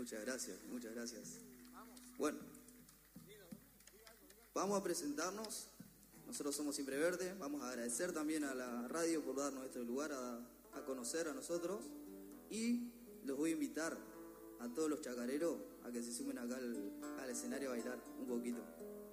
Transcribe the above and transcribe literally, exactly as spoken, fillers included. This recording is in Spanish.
Muchas gracias, muchas gracias. Bueno, vamos a presentarnos. Nosotros somos Siempre Verde. Vamos a agradecer también a la radio por darnos este lugar a, a conocer a nosotros. Y los voy a invitar a todos los chacareros a que se sumen acá al, al escenario a bailar un poquito.